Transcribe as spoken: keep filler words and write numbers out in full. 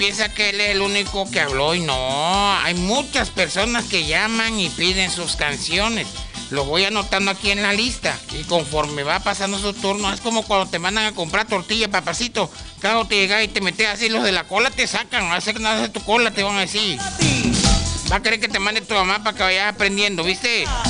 piensa que él es el único que habló y no, hay muchas personas que llaman y piden sus canciones. Lo voy anotando aquí en la lista y conforme va pasando su turno, es como cuando te mandan a comprar tortilla, papacito. Cada te llega y te metes así, los de la cola te sacan, no hacer nada de tu cola, te van a decir. Va a querer que te mande tu mamá para que vayas aprendiendo, ¿viste?